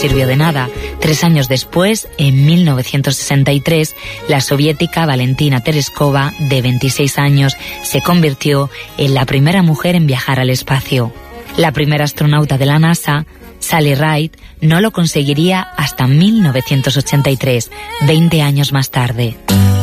sirvió de nada. 3 años después, en 1963, la soviética Valentina Tereskova, de 26 años, se convirtió en la primera mujer en viajar al espacio. La primera astronauta de la NASA, Sally Ride, no lo conseguiría hasta 1983, 20 años más tarde.